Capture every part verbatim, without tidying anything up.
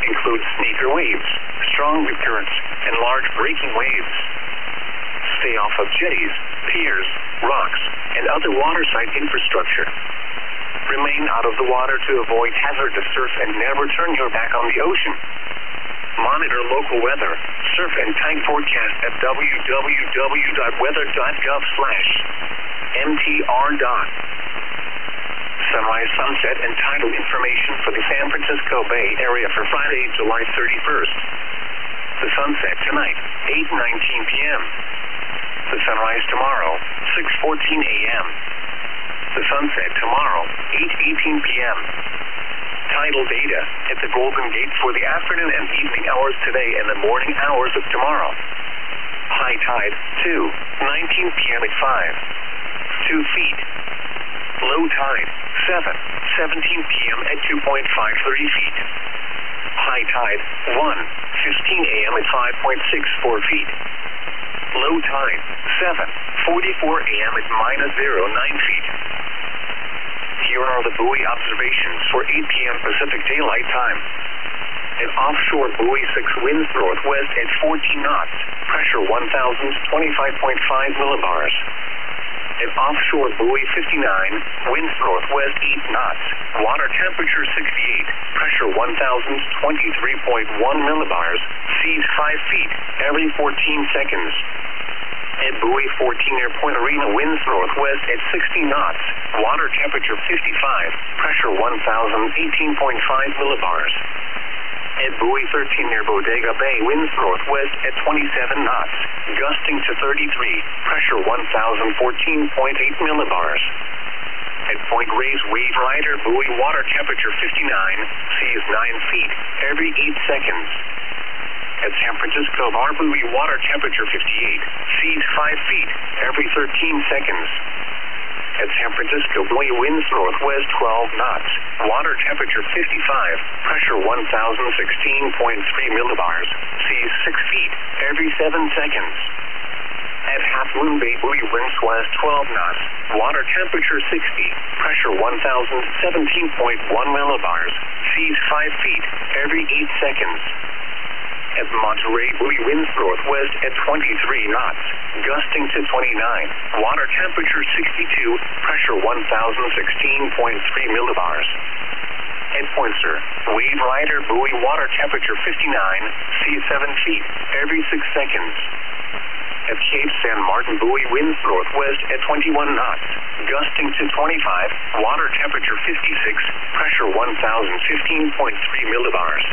include sneaker waves, strong rip currents, and large breaking waves. Stay off of jetties, piers, rocks, and other waterside infrastructure. Remain out of the water to avoid hazardous surf and never turn your back on the ocean. Monitor local weather, surf and tide forecast at w w w dot weather dot gov slash m t r dot. Sunrise, sunset, and tidal information for the San Francisco Bay Area for Friday, July thirty-first. The sunset tonight, eight nineteen p m The sunrise tomorrow, six fourteen a m The sunset tomorrow, eight eighteen p m Tidal data at the Golden Gate for the afternoon and evening hours today and the morning hours of tomorrow. High tide, two nineteen p m at five, two feet. Low tide, seven seventeen p m at two point five three feet. High tide, one fifteen a m at five point six four feet. Low tide, seven forty-four a m at minus zero nine feet. Here are the buoy observations for eight p m Pacific Daylight Time. An offshore buoy six winds northwest at fourteen knots, pressure one thousand twenty-five point five millibars. An offshore buoy fifty-nine, winds northwest eight knots, water temperature sixty-eight, pressure one thousand twenty-three point one millibars, seas five feet every fourteen seconds. At buoy fourteen near Point Arena, winds northwest at sixty knots, water temperature fifty-five, pressure one thousand eighteen point five millibars. At buoy thirteen near Bodega Bay, winds northwest at twenty-seven knots, gusting to thirty-three, pressure one thousand fourteen point eight millibars. At Point Reyes, wave rider, buoy water temperature fifty-nine, seas nine feet every eight seconds. At San Francisco Bar, buoy water temperature fifty-eight, seas five feet every thirteen seconds. At San Francisco buoy, winds northwest twelve knots, water temperature fifty-five, pressure one thousand sixteen point three millibars, seas six feet every seven seconds. At Half Moon Bay, buoy, winds west twelve knots, water temperature sixty, pressure one thousand seventeen point one millibars, seas five feet every eight seconds. At Monterey, buoy, winds northwest at twenty-three knots, gusting to twenty-nine, water temperature sixty-two, pressure one thousand sixteen point three millibars. At Poinsett, wave rider, buoy, water temperature fifty-nine, seas seven feet every six seconds. At Cape San Martin, buoy, winds northwest at twenty-one knots, gusting to twenty-five, water temperature fifty-six, pressure one thousand fifteen point three millibars.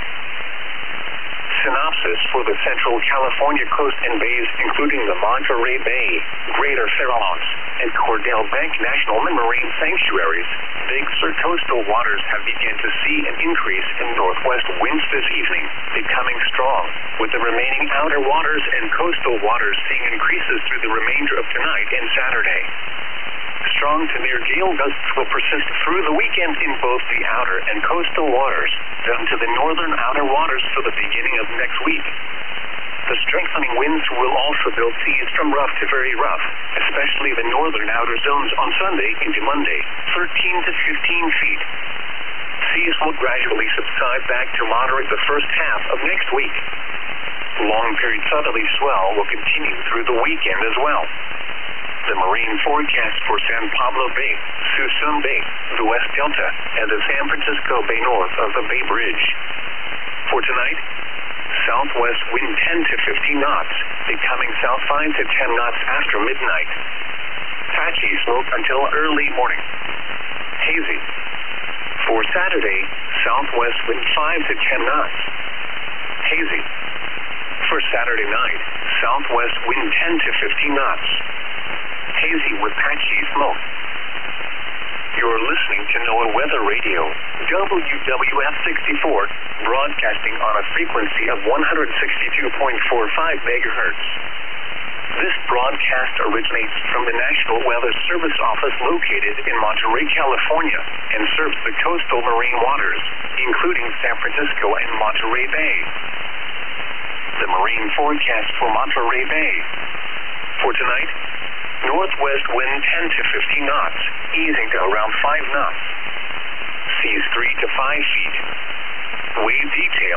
Synopsis for the Central California coast and bays, including the Monterey Bay, Greater Farallones, and Cordell Bank National Marine Sanctuaries. Big Sur coastal waters have begun to see an increase in northwest winds this evening, becoming strong, with the remaining outer waters and coastal waters seeing increases through the remainder of tonight and Saturday. Strong to near gale gusts will persist through the weekend in both the outer and coastal waters, down to the northern outer waters for the beginning of next week. The strengthening winds will also build seas from rough to very rough, especially the northern outer zones on Sunday into Monday, thirteen to fifteen feet. Seas will gradually subside back to moderate the first half of next week. Long-period southerly swell will continue through the weekend as well. The marine forecast for San Pablo Bay, Suisun Bay, the West Delta, and the San Francisco Bay north of the Bay Bridge. For tonight, southwest wind ten to fifteen knots, becoming south five to ten knots after midnight. Patchy smoke until early morning. Hazy. For Saturday, southwest wind five to ten knots. Hazy. For Saturday night, southwest wind ten to fifteen knots. Hazy with patchy smoke. You're listening to NOAA Weather Radio, W W F sixty-four, broadcasting on a frequency of one hundred sixty-two point four five megahertz. This broadcast originates from the National Weather Service Office located in Monterey, California, and serves the coastal marine waters, including San Francisco and Monterey Bay. The marine forecast for Monterey Bay. For tonight, northwest wind ten to fifteen knots, easing to around five knots. Seas three to five feet. Wave detail.